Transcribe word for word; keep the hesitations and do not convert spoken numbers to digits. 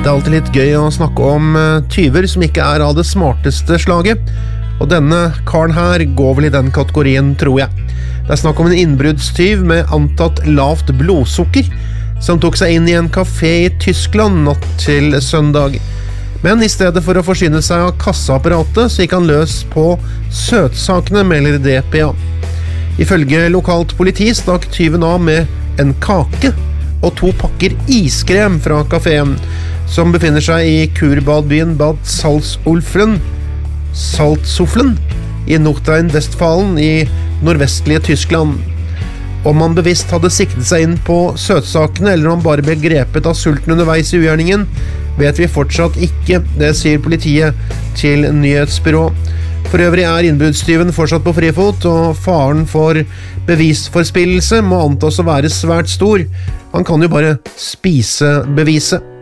Det er alltid litt gøy å snakke om tyver som ikke er av det smarteste slaget, og denne karen her går vel i den kategorien, tror jeg. Det er snakk om en innbruddstyv med antatt lavt blodsukker, som tok seg inn i en kafé i Tyskland natt til søndag. Men i stedet for å forsyne seg av kasseapparatet, så gikk han løs på søtsakene, melder D P A. Ifølge lokalt politi stakk tyven av med en kake og to pakker iskrem fra kaféen, som befinner seg i kurbadbyen Bad Salzuflen, Salzuflen i Nordrhein-Westfalen i nordvestlige Tyskland. Om han bevisst hadde siktet seg inn på søtsakene, eller om han bare ble grepet av sulten underveis i ugjerningen, vet vi fortsatt ikke, det sier politiet til nyhetsbyrå. For øvrig er innbruddstyven fortsatt på frifot, og faren for bevisforspillelse må antas å være svært stor. Han kan jo bare spise beviset.